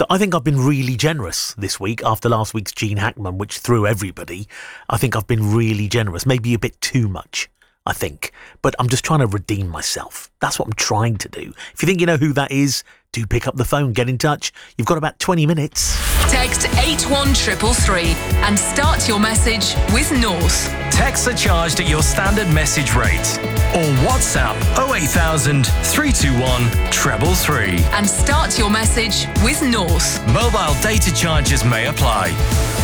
So I think I've been really generous this week after last week's Gene Hackman, which threw everybody. I think I've been really generous, maybe a bit too much, I think. But I'm just trying to redeem myself. That's what I'm trying to do. If you think you know who that is, do pick up the phone, get in touch. You've got about 20 minutes. Text 81333 and start your message with North. Texts are charged at your standard message rate. Or WhatsApp 08000 321 333. And start your message with North. Mobile data charges may apply.